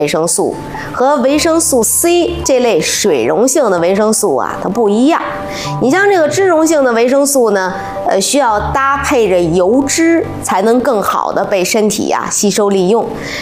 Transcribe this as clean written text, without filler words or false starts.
维生素和维生素 C 这类水溶性的维生素啊，它不一样。你像这个脂溶性的维生素呢，需要搭配着油脂才能更好的被身体吸收利用。